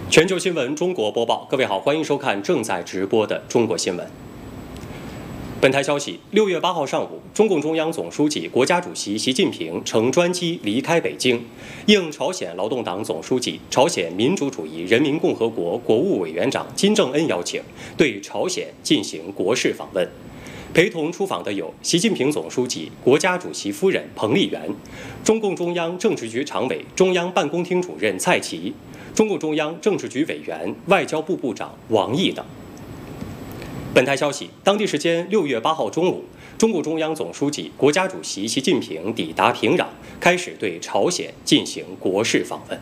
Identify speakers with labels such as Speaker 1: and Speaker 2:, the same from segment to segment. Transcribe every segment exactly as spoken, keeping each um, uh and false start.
Speaker 1: 全球新闻中国播报，各位好，欢迎收看正在直播的中国新闻。本台消息，六月八号上午，中共中央总书记、国家主席习近平乘专机离开北京，应朝鲜劳动党总书记、朝鲜民主主义人民共和国国务委员长金正恩邀请，对朝鲜进行国事访问。陪同出访的有习近平总书记、国家主席夫人彭丽媛、中共中央政治局常委、中央办公厅主任蔡奇、中共中央政治局委员、外交部部长王毅等。本台消息，当地时间六月八号中午，中共中央总书记、国家主席习近平抵达平壤，开始对朝鲜进行国事访问。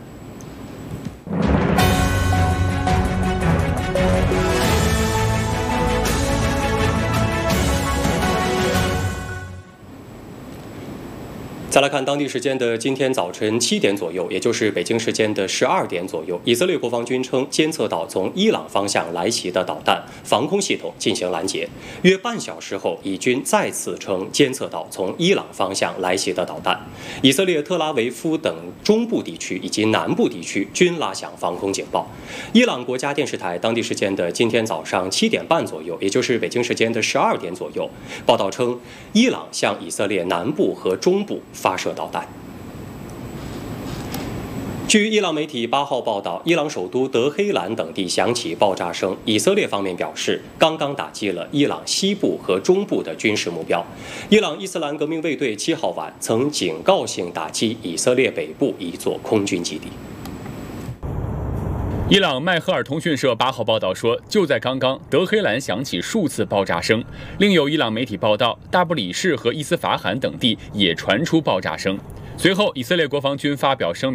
Speaker 1: 再来看当地时间的今天早晨七点左右，也就是北京时间的十二点左右，以色列国防军称监测到从伊朗方向来袭的导弹，防空系统进行拦截。约半小时后，以军再次称监测到从伊朗方向来袭的导弹。以色列特拉维夫等中部地区以及南部地区均拉响防空警报。伊朗国家电视台当地时间的今天早上七点半左右，也就是北京时间的十二点左右，报道称伊朗向以色列南部和中部发射导弹。据伊朗媒体八号报道，伊朗首都德黑兰等地响起爆炸声。以色列方面表示，刚刚打击了伊朗西部和中部的军事目标。伊朗伊斯兰革命卫队七号晚曾警告性打击以色列北部一座空军基地。
Speaker 2: 伊朗迈赫尔通讯社八号报道说，就在刚刚，德黑兰响起数次爆炸声。另有伊朗媒体报道，大不里士和伊斯法罕等地也传出爆炸声。随后，以色列国防军发表声明。